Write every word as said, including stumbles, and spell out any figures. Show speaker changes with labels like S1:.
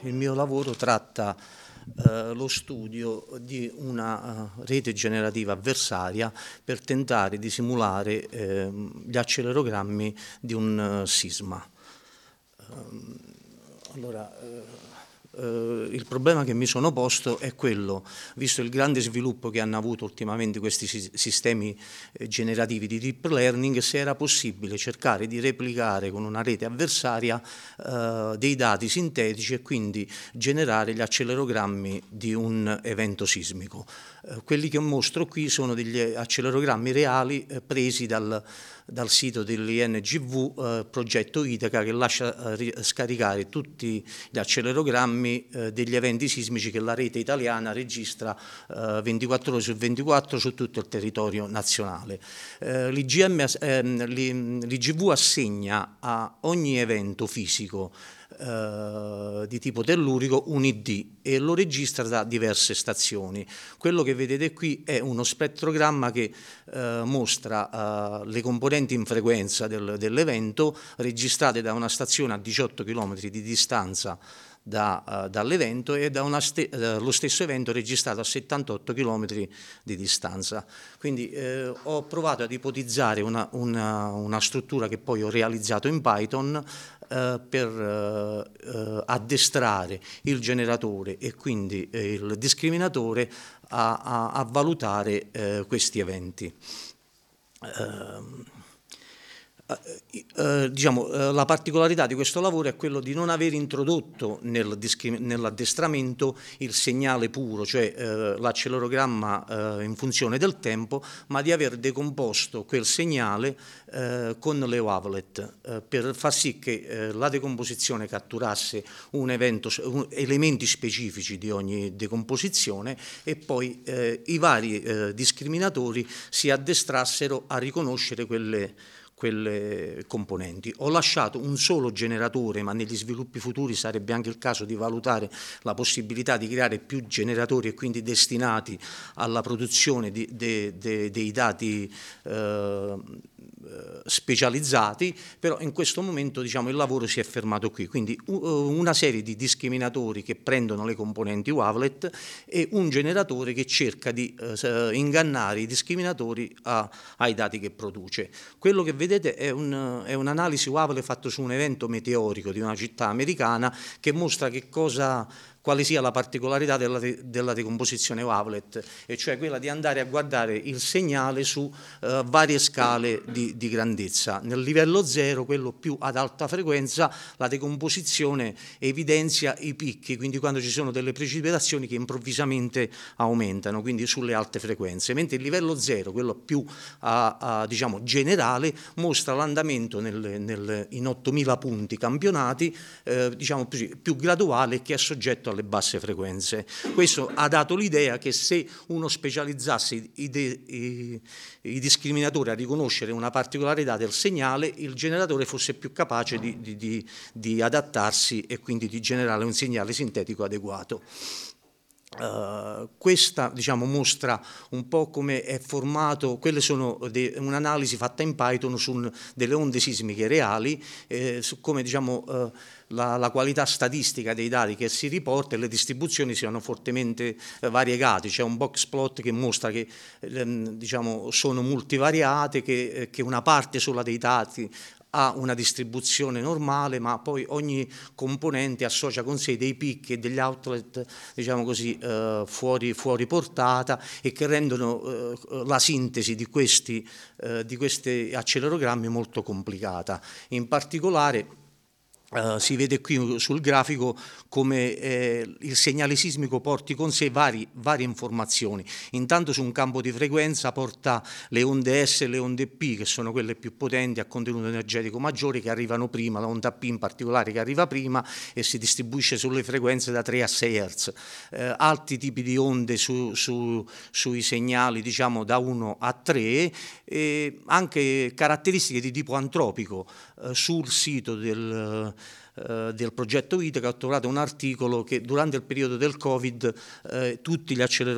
S1: il mio lavoro tratta eh, lo studio di una uh, rete generativa avversaria per tentare di simulare eh, gli accelerogrammi di un uh, sisma. Um, allora, uh, Uh, il problema che mi sono posto è quello, visto il grande sviluppo che hanno avuto ultimamente questi si sistemi eh, generativi di deep learning, se era possibile cercare di replicare con una rete avversaria uh, dei dati sintetici e quindi generare gli accelerogrammi di un evento sismico. Uh, quelli che mostro qui sono degli accelerogrammi reali eh, presi dal, dal sito dell'I N G V, eh, progetto Itaca, che lascia eh, scaricare tutti gli accelerogrammi degli eventi sismici che la rete italiana registra eh, ventiquattro ore su ventiquattro su tutto il territorio nazionale. Eh, L'I G V assegna a ogni evento fisico eh, di tipo tellurico un I D e lo registra da diverse stazioni. Quello che vedete qui è uno spettrogramma che eh, mostra eh, le componenti in frequenza del, dell'evento registrate da una stazione a diciotto chilometri di distanza Da, uh, dall'evento e da una ste uh, lo stesso evento registrato a settantotto chilometri di distanza. Quindi eh, ho provato ad ipotizzare una, una, una struttura che poi ho realizzato in Python eh, per eh, addestrare il generatore e quindi eh, il discriminatore a, a, a valutare eh, questi eventi. Uh, Uh, uh, diciamo, uh, la particolarità di questo lavoro è quello di non aver introdotto nel nell'addestramento il segnale puro, cioè uh, l'accelerogramma uh, in funzione del tempo, ma di aver decomposto quel segnale uh, con le wavelet uh, per far sì che uh, la decomposizione catturasse un evento, un, elementi specifici di ogni decomposizione e poi uh, i vari uh, discriminatori si addestrassero a riconoscere quelle quelle componenti. Ho lasciato un solo generatore, ma negli sviluppi futuri sarebbe anche il caso di valutare la possibilità di creare più generatori e quindi destinati alla produzione di, de, de, dei dati eh, specializzati, però in questo momento diciamo, il lavoro si è fermato qui, quindi una serie di discriminatori che prendono le componenti wavelet e un generatore che cerca di eh, ingannare i discriminatori a, ai dati che produce. Quello che vedete è, un, è un'analisi wavelet fatto su un evento meteorico di una città americana che mostra che cosa quale sia la particolarità della, della decomposizione wavelet, e cioè quella di andare a guardare il segnale su eh, varie scale di, di grandezza. Nel livello zero, quello più ad alta frequenza, la decomposizione evidenzia i picchi, quindi quando ci sono delle precipitazioni che improvvisamente aumentano, quindi sulle alte frequenze, mentre il livello zero, quello più a, a, diciamo, generale, mostra l'andamento nel, nel, in ottomila punti campionati, eh, diciamo più, più graduale, che è soggetto alle basse frequenze. Questo ha dato l'idea che se uno specializzasse i, i, i, i discriminatori a riconoscere una particolarità del segnale, il generatore fosse più capace di, di, di, di adattarsi e quindi di generare un segnale sintetico adeguato. Uh, questa diciamo, mostra un po' come è formato, quelle sono un'analisi fatta in Python su un, delle onde sismiche reali, eh, su come diciamo, uh, la, la qualità statistica dei dati che si riporta e le distribuzioni siano fortemente eh, variegate. C'è un box plot che mostra che ehm, diciamo, sono multivariate, che, eh, che una parte sola dei dati ha una distribuzione normale, ma poi ogni componente associa con sé dei picchi e degli outlet, diciamo così, eh, fuori, fuori portata, e che rendono eh, la sintesi di questi, eh, di questi accelerogrammi molto complicata. In particolare Uh, si vede qui sul grafico come eh, il segnale sismico porti con sé vari, varie informazioni. Intanto su un campo di frequenza porta le onde S e le onde P, che sono quelle più potenti, a contenuto energetico maggiore, che arrivano prima, la onda P in particolare che arriva prima e si distribuisce sulle frequenze da tre a sei hertz. Eh, altri tipi di onde su, su, sui segnali diciamo da uno a tre, e anche caratteristiche di tipo antropico. Eh, sul sito del del progetto Itaca ho trovato un articolo che durante il periodo del Covid eh, tutti gli acceleratori